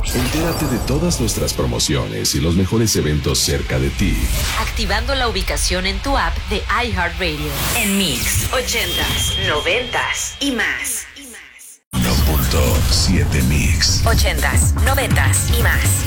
Entérate de todas nuestras promociones y los mejores eventos cerca de ti. Activando la ubicación en tu app de iHeartRadio. En Mix 80s, 90s y más. 1.7 Mix. 80s, 90s y más.